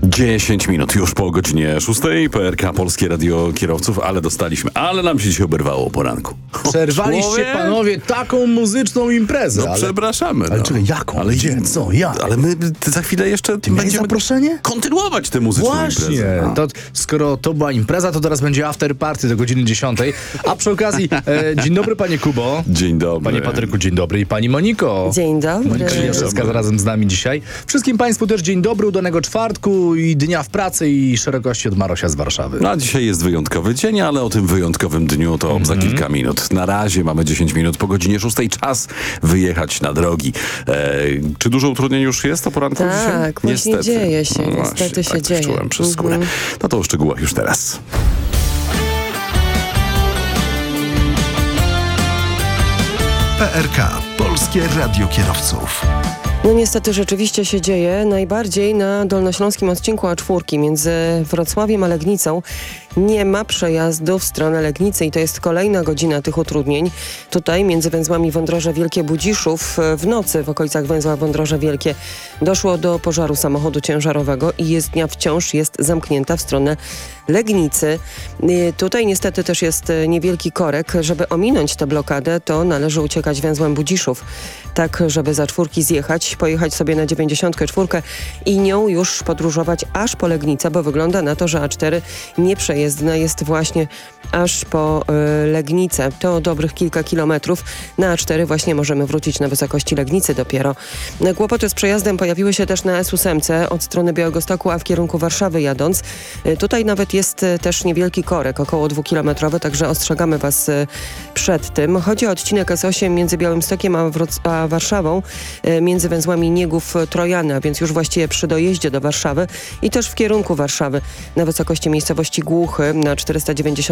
10 minut już po godzinie 6. PRK Polskie Radio Kierowców, ale nam się dzisiaj oberwało o poranku. Przerwaliście panowie taką muzyczną imprezę. No przepraszamy. Ale czekaj, jaką? Ale gdzie? Co? Jak? Ale my za chwilę jeszcze będziemy zaproszenie? kontynuować tę muzyczną Właśnie. imprezę. To, skoro to była impreza, to teraz będzie after party do godziny 10. A przy okazji, dzień dobry panie Kubo. Dzień dobry. Panie Patryku, dzień dobry. I pani Moniko. Dzień dobry. Monika Jaszewska razem z nami dzisiaj. Wszystkim państwu też dzień dobry, udanego czwartku i dnia w pracy i szerokości od Marosia z Warszawy. No, a dzisiaj jest wyjątkowy dzień, ale o tym wyjątkowym dniu to za kilka minut. Na razie mamy 10 minut po godzinie 6. Czas wyjechać na drogi. Czy dużo utrudnień już jest o poranku dzisiaj? Tak, właśnie dzieje się. No niestety właśnie, się tak dzieje. Czułem przez skórę. No to o szczegółach już teraz. PRK Polskie Radio Kierowców. No niestety rzeczywiście się dzieje. Najbardziej na dolnośląskim odcinku A4 między Wrocławiem a Legnicą nie ma przejazdu w stronę Legnicy i to jest kolejna godzina tych utrudnień. Tutaj między węzłami Wądroże Wielkie-Budziszów w nocy w okolicach węzła Wądroże Wielkie doszło do pożaru samochodu ciężarowego i jezdnia wciąż jest zamknięta w stronę Legnicy. Tutaj niestety też jest niewielki korek. Żeby ominąć tę blokadę, to należy uciekać węzłem Budziszów, tak żeby za czwórki zjechać, pojechać sobie na 94 i nią już podróżować aż po Legnicę, bo wygląda na to, że A4 nieprzejezdna jest właśnie aż po Legnicę. To dobrych kilka kilometrów. Na A4 właśnie możemy wrócić na wysokości Legnicy dopiero. Kłopoty z przejazdem pojawiły się też na S8 od strony Białegostoku, a w kierunku Warszawy jadąc. Tutaj nawet jest też niewielki korek, około 2-kilometrowy, także ostrzegamy Was przed tym. Chodzi o odcinek S8 między Białymstokiem a Warszawą, między węzłami Niegów-Trojany, a więc już właściwie przy dojeździe do Warszawy i też w kierunku Warszawy na wysokości miejscowości Głuchy na 490